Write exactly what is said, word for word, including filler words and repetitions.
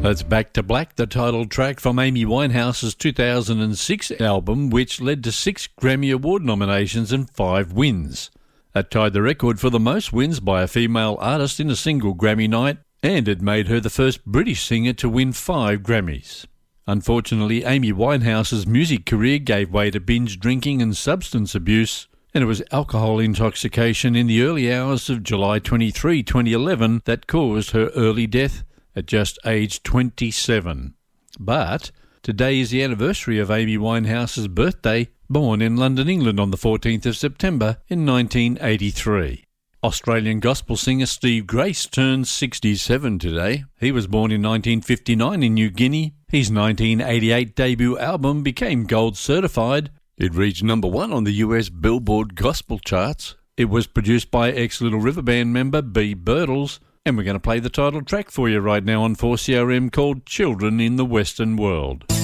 That's Back to Black, the title track from Amy Winehouse's two thousand six album, which led to six Grammy Award nominations and five wins. That tied the record for the most wins by a female artist in a single Grammy night, and it made her the first British singer to win five Grammys. Unfortunately, Amy Winehouse's music career gave way to binge drinking and substance abuse, and it was alcohol intoxication in the early hours of July twenty-third, twenty eleven that caused her early death at just age twenty-seven. But today is the anniversary of Amy Winehouse's birthday, born in London, England on the fourteenth of September in nineteen eighty-three. Australian gospel singer Steve Grace turns sixty-seven today. He was born in nineteen fifty-nine in New Guinea. His nineteen eighty-eight debut album became gold certified. It reached number one on the U S Billboard gospel charts. It was produced by ex-Little River Band member B. Birtles, and we're going to play the title track for you right now on four C R M called Children in the Western World.